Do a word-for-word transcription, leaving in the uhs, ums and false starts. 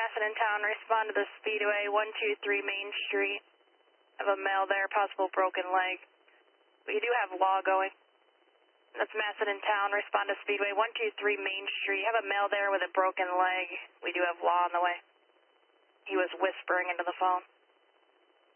Macedon Town, respond to the Speedway, one two three Main Street. Have a male there, possible broken leg. We do have law going. That's Macedon Town, respond to Speedway, one two three Main Street. Have a male there with a broken leg. We do have law on the way. He was whispering into the phone.